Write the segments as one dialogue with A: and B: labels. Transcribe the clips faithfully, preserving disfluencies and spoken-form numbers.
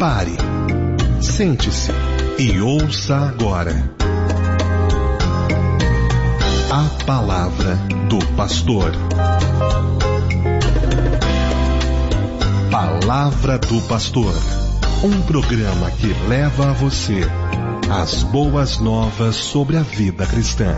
A: Pare, sente-se e ouça agora a palavra do pastor. Palavra do Pastor, um programa que leva a você as boas novas sobre a vida cristã.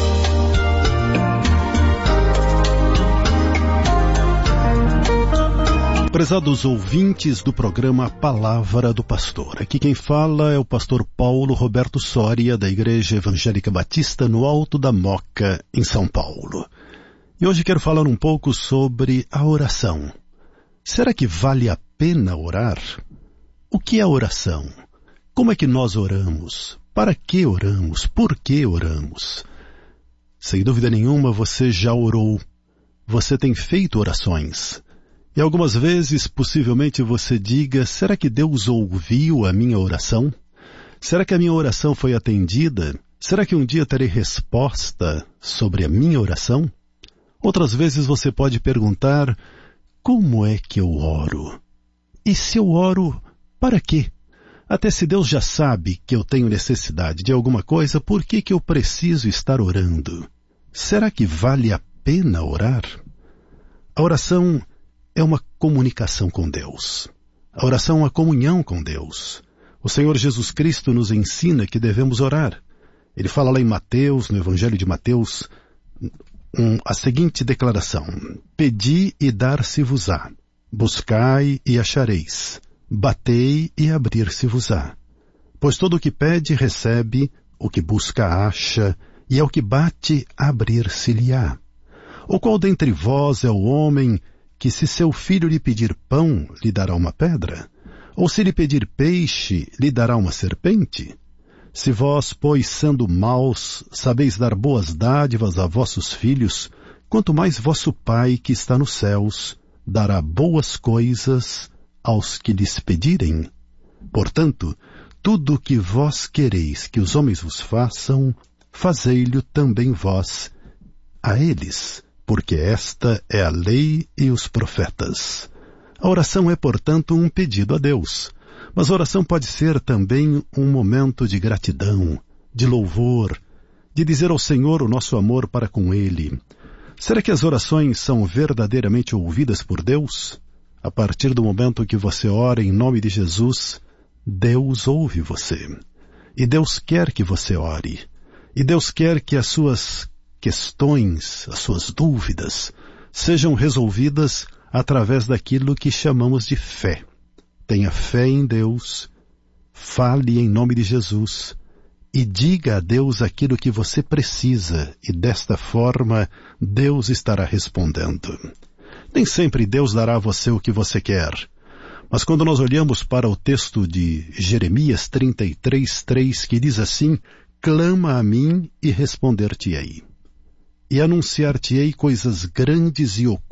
B: Prezados ouvintes do programa Palavra do Pastor, aqui quem fala é o pastor Paulo Roberto Soria, da Igreja Evangélica Batista no Alto da Moca, em São Paulo. E hoje quero falar um pouco sobre a oração. Será que vale a pena orar? O que é oração? Como é que nós oramos? Para que oramos? Por que oramos? Sem dúvida nenhuma, você já orou. Você tem feito orações. E algumas vezes, possivelmente, você diga, será que Deus ouviu a minha oração? Será que a minha oração foi atendida? Será que um dia terei resposta sobre a minha oração? Outras vezes você pode perguntar, como é que eu oro? E se eu oro, para quê? Até se Deus já sabe que eu tenho necessidade de alguma coisa, por que que eu preciso estar orando? Será que vale a pena orar? A oração é uma comunicação com Deus. A oração é uma comunhão com Deus. O Senhor Jesus Cristo nos ensina que devemos orar. Ele fala lá em Mateus, no Evangelho de Mateus, um, a seguinte declaração: Pedi e dar-se-vos-á, buscai e achareis, batei e abrir-se-vos-á. Pois todo o que pede recebe, o que busca acha, e ao que bate abrir-se-lhe-á. Ou qual dentre vós é o homem que, se seu filho lhe pedir pão, lhe dará uma pedra? Ou se lhe pedir peixe, lhe dará uma serpente? Se vós, pois, sendo maus, sabeis dar boas dádivas a vossos filhos, quanto mais vosso Pai, que está nos céus, dará boas coisas aos que lhes pedirem. Portanto, tudo o que vós quereis que os homens vos façam, fazei-lho também vós a eles, porque esta é a lei e os profetas. A oração é, portanto, um pedido a Deus. Mas a oração pode ser também um momento de gratidão, de louvor, de dizer ao Senhor o nosso amor para com Ele. Será que as orações são verdadeiramente ouvidas por Deus? A partir do momento que você ora em nome de Jesus, Deus ouve você. E Deus quer que você ore. E Deus quer que as suas questões, as suas dúvidas, sejam resolvidas através daquilo que chamamos de fé. Tenha fé em Deus, fale em nome de Jesus e diga a Deus aquilo que você precisa, e desta forma Deus estará respondendo. Nem sempre Deus dará a você o que você quer, mas quando nós olhamos para o texto de Jeremias trinta e três, três, que diz assim, clama a mim e responder-te-ei, e anunciar-te-ei coisas grandes e ocultas